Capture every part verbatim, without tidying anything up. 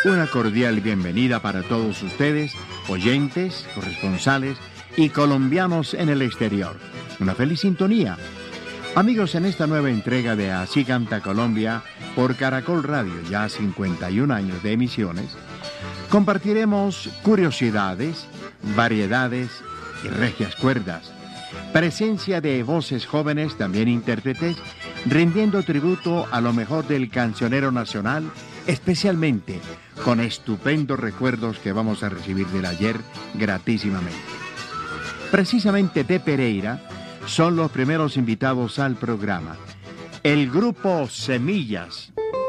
Una cordial bienvenida para todos ustedes, oyentes, corresponsales y colombianos en el exterior. Una feliz sintonía. Amigos, en esta nueva entrega de Así Canta Colombia por Caracol Radio, ya cincuenta y un años de emisiones, compartiremos curiosidades, variedades y regias cuerdas. Presencia de voces jóvenes, también intérpretes, rindiendo tributo a lo mejor del cancionero nacional, especialmente con estupendos recuerdos que vamos a recibir del ayer gratísimamente. Precisamente de Pereira son los primeros invitados al programa. El grupo Semillas.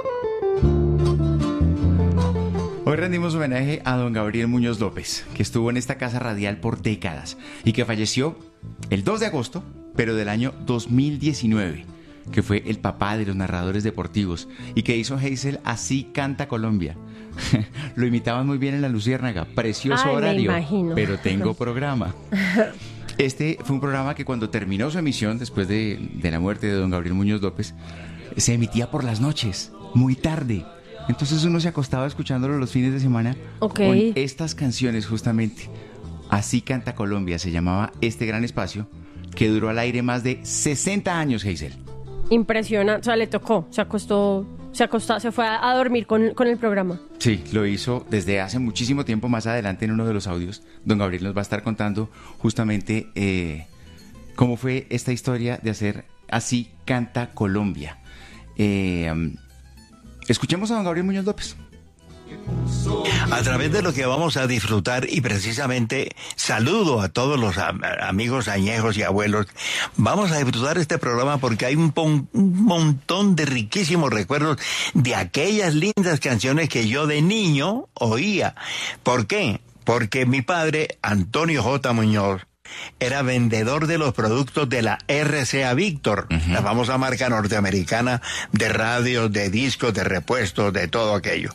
Hoy rendimos homenaje a don Gabriel Muñoz López, que estuvo en esta casa radial por décadas y que falleció el dos de agosto, pero del año dos mil diecinueve, que fue el papá de los narradores deportivos y que hizo Hazel Así Canta Colombia. Lo imitaban muy bien en La Luciérnaga, precioso Ay, horario, me imagino. pero tengo programa. Este fue un programa que cuando terminó su emisión, después de, de la muerte de don Gabriel Muñoz López, se emitía por las noches, muy tarde. Entonces uno se acostaba escuchándolo los fines de semana okay. con estas canciones justamente. Así Canta Colombia se llamaba este gran espacio que duró al aire más de sesenta años, Hazel. Impresionante, o sea, le tocó, se acostó, se acostó, se fue a, a dormir con, con el programa. Sí, lo hizo desde hace muchísimo tiempo. Más adelante en uno de los audios, don Gabriel nos va a estar contando justamente eh, cómo fue esta historia de hacer Así Canta Colombia. Eh, um, escuchemos a don Gabriel Muñoz López. A través de lo que vamos a disfrutar, y precisamente saludo a todos los am- amigos añejos y abuelos, vamos a disfrutar este programa porque hay un, pon- un montón de riquísimos recuerdos de aquellas lindas canciones que yo de niño oía. ¿Por qué? Porque mi padre, Antonio J. Muñoz, era vendedor de los productos de la R C A Víctor, uh-huh. la famosa marca norteamericana de radios, de discos, de repuestos, de todo aquello.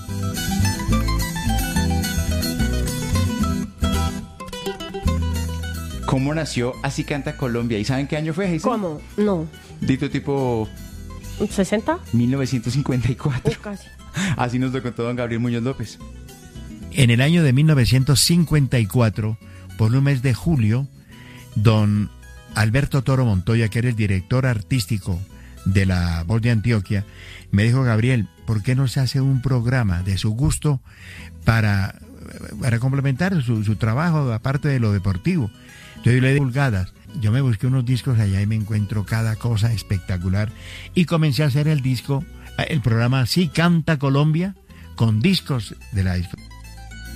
¿Cómo nació Así Canta Colombia? ¿Y saben qué año fue, Hazel? ¿Cómo? No. Dito tipo... ¿sesenta? mil novecientos cincuenta y cuatro. Uh, casi. Así nos lo contó don Gabriel Muñoz López. En el año de mil novecientos cincuenta y cuatro, por un mes de julio, don Alberto Toro Montoya, que era el director artístico de la Voz de Antioquia, me dijo: Gabriel, ¿por qué no se hace un programa de su gusto para, para complementar su, su trabajo, aparte de lo deportivo? Entonces yo le di pulgadas. Yo me busqué unos discos allá y me encuentro cada cosa espectacular. Y comencé a hacer el disco, el programa Así Canta Colombia, con discos de la